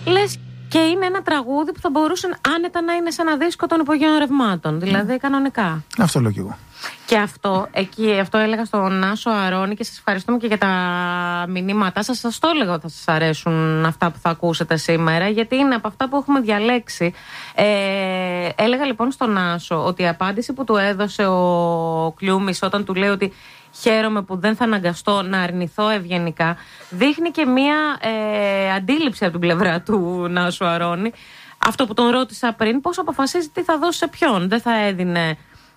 λες και είναι ένα τραγούδι που θα μπορούσε άνετα να είναι σε ένα δίσκο των υπογείων ρευμάτων. Δηλαδή κανονικά. Αυτό λέω κι εγώ. Και αυτό έλεγα στον Άσο Αρώνη και σας ευχαριστούμε και για τα μηνύματά σας. Σας το έλεγα ότι θα σας αρέσουν αυτά που θα ακούσετε σήμερα, γιατί είναι από αυτά που έχουμε διαλέξει. Έλεγα λοιπόν στον Άσο ότι η απάντηση που του έδωσε ο Κλιούμης όταν του λέει ότι χαίρομαι που δεν θα αναγκαστώ να αρνηθώ ευγενικά, δείχνει και μία αντίληψη από την πλευρά του Νάσου Αρώνη. Αυτό που τον ρώτησα πριν, πώς αποφασίζει τι θα δώσει σε ποιον. Δεν θα έδινε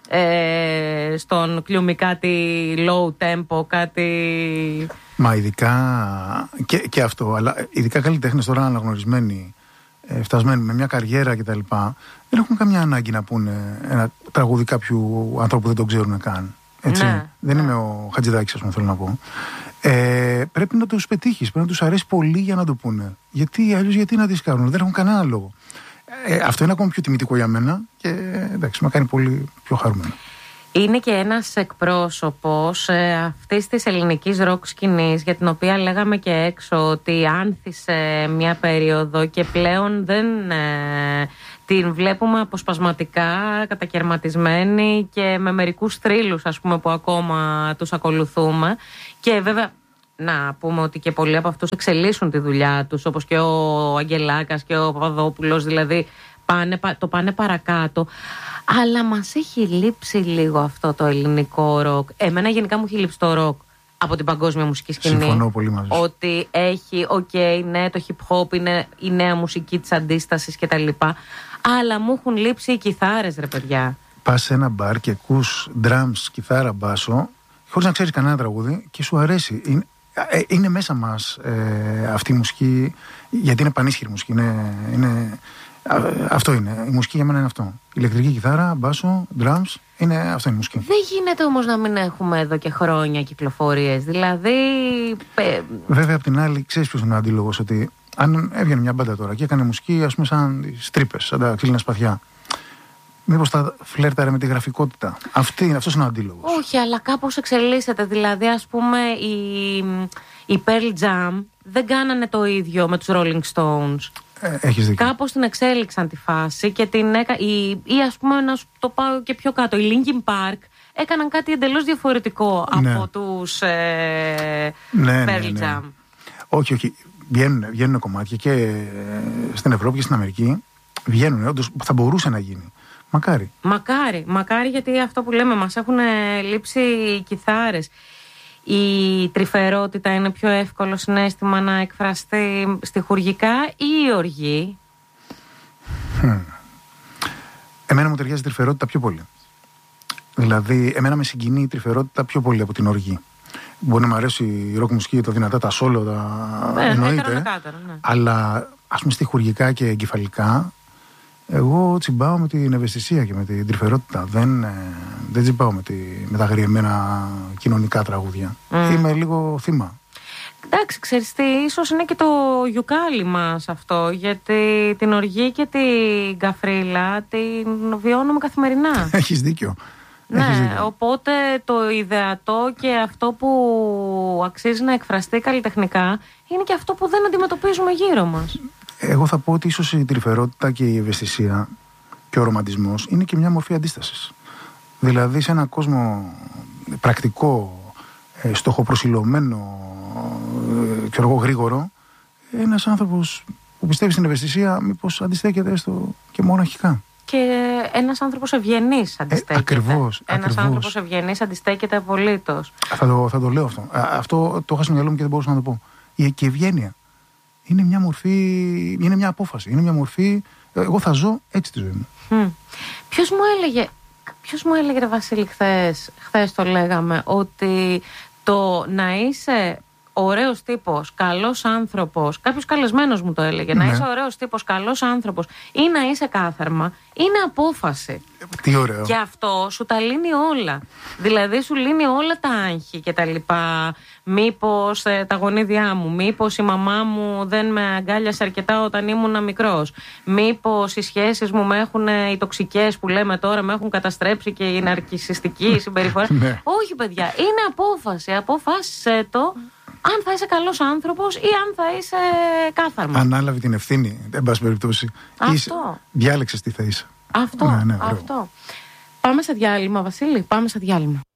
στον Κλιούμη κάτι low tempo, κάτι... Μα ειδικά και αυτό, αλλά ειδικά καλλιτέχνες τώρα αναγνωρισμένοι, φτασμένοι με μια καριέρα κτλ. Δεν έχουν καμιά ανάγκη να πούνε ένα τραγούδι κάποιου ανθρώπου που δεν τον ξέρουν καν. Έτσι. Ναι, δεν είμαι ο Χατζηδάκης, ας πούμε, θέλω να πω. Πρέπει να τους πετύχεις, πρέπει να τους αρέσει πολύ για να το πούνε. Γιατί αλλιώς γιατί να τις κάνουν, δεν έχουν κανένα λόγο. Αυτό είναι ακόμα πιο τιμητικό για μένα και εντάξει, με κάνει πολύ πιο χαρούμενο. Είναι και ένας εκπρόσωπος αυτής της ελληνικής ροκ σκηνής, για την οποία λέγαμε και έξω ότι άνθησε μια περίοδο και πλέον δεν την βλέπουμε αποσπασματικά, κατακαιρματισμένη και με μερικούς θρύλους, ας πούμε, που ακόμα τους ακολουθούμε. Και βέβαια να πούμε ότι και πολλοί από αυτούς εξελίσσουν τη δουλειά τους, όπως και ο Αγγελάκας και ο Παπαδόπουλος, δηλαδή το πάνε παρακάτω. Αλλά μας έχει λείψει λίγο αυτό το ελληνικό ροκ. Εμένα γενικά μου έχει λείψει το ροκ από την παγκόσμια μουσική σκηνή. Συμφωνώ πολύ μαζί σου. Ότι έχει, ναι, το hip hop είναι η νέα μουσική της αντίστασης κτλ. Αλλά μου έχουν λείψει οι κιθάρες, ρε παιδιά. Πας σε ένα μπαρ και ακούς drums, κιθάρα, μπάσο, χωρίς να ξέρεις κανένα τραγούδι και σου αρέσει. Είναι μέσα μας αυτή η μουσική, γιατί είναι πανίσχυρη μουσική. Αυτό είναι. Η μουσική για μένα είναι αυτό. Ηλεκτρική κιθάρα, μπάσο, drums, αυτό είναι η μουσική. Δεν γίνεται όμως να μην έχουμε εδώ και χρόνια κυκλοφορίες. Δηλαδή. Βέβαια, απ' την άλλη, ξέρεις ποιος είναι ο αντίλογος, ότι αν έβγαινε μια μπάντα τώρα και έκανε μουσική, ας πούμε, σαν τις τρύπες, σαν τα ξύλινα σπαθιά, μήπως θα φλέρταρε με τη γραφικότητα. Αυτός είναι ο αντίλογος. Όχι, αλλά κάπως εξελίσσεται. Δηλαδή, ας πούμε, η Pearl Jam δεν κάνανε το ίδιο με τους Rolling Stones. Έχεις δίκιο. Κάπως την εξέλιξαν τη φάση και την ή ας πούμε, να σου το πάω και πιο κάτω, οι Linkin Park έκαναν κάτι εντελώς διαφορετικό από τους Pearl Jam. Όχι. Βγαίνουν κομμάτια και στην Ευρώπη και στην Αμερική. Βγαίνουν, όντως θα μπορούσε να γίνει. Μακάρι, γιατί αυτό που λέμε, μας έχουν λείψει οι κιθάρες. Η τρυφερότητα είναι πιο εύκολο συναίσθημα να εκφραστεί στιχουργικά ή η οργή? Εμένα μου ταιριάζει η τρυφερότητα πιο πολύ. Δηλαδή, εμένα με συγκινεί η τρυφερότητα πιο πολύ από την οργή. Μπορεί να μου αρέσει η ροκ μουσική, τα δυνατά, τα σόλο, εννοείται. Ναι. Αλλά ας πούμε στιχουργικά και εγκεφαλικά, εγώ τσιμπάω με την ευαισθησία και με την τρυφερότητα. Δεν τσιμπάω με τα αγριεμένα κοινωνικά τραγούδια. Είμαι λίγο θύμα. Εντάξει, ξέρεις τι, ίσως είναι και το γιουκάλι μας αυτό, γιατί την οργή και την καφρίλα την βιώνουμε καθημερινά. Έχεις δίκιο. Ναι, οπότε το ιδεατό και αυτό που αξίζει να εκφραστεί καλλιτεχνικά είναι και αυτό που δεν αντιμετωπίζουμε γύρω μας. Εγώ θα πω ότι ίσως η τρυφερότητα και η ευαισθησία και ο ρομαντισμός είναι και μια μορφή αντίστασης. Δηλαδή σε έναν κόσμο πρακτικό, στοχοπροσιλωμένο, γρήγορο, ένας άνθρωπος που πιστεύει στην ευαισθησία μήπως αντιστέκεται έστω και μόνο αρχικά. Και ένας άνθρωπος ευγενής αντιστέκεται. Ακριβώς. Ένας άνθρωπος ευγενής αντιστέκεται απολύτως. Θα το λέω αυτό. Αυτό το είχα στο μυαλό μου και δεν μπορούσα να το πω. Και η ευγένεια είναι μια μορφή, είναι μια απόφαση. Είναι μια μορφή. Εγώ θα ζω έτσι τη ζωή μου. Ποιος μου έλεγε, ρε Βασίλη, χθες το λέγαμε, ότι το να είσαι ωραίος τύπος, καλός άνθρωπος, κάποιος καλεσμένος μου το έλεγε, να είσαι ωραίος τύπος, καλός άνθρωπος ή να είσαι κάθαρμα, είναι απόφαση. Τι ωραίο. Και αυτό σου τα λύνει όλα. Δηλαδή σου λύνει όλα τα άγχη και τα λοιπά. Μήπως τα γονίδια μου, μήπως η μαμά μου δεν με αγκάλιασε αρκετά όταν ήμουν μικρός, μήπως οι σχέσεις μου με έχουν, οι τοξικές που λέμε τώρα, με έχουν καταστρέψει και η ναρκισσιστική συμπεριφορά. Όχι παιδιά, είναι απόφαση. Αποφάσισε το Αν θα είσαι καλός άνθρωπος ή αν θα είσαι κάθαρμα. Ανάλαβε την ευθύνη, εν πάση περιπτώσει. Αυτό. Διάλεξες τι θα είσαι. Αυτό. Πάμε σε διάλειμμα, Βασίλη. Πάμε σε διάλειμμα.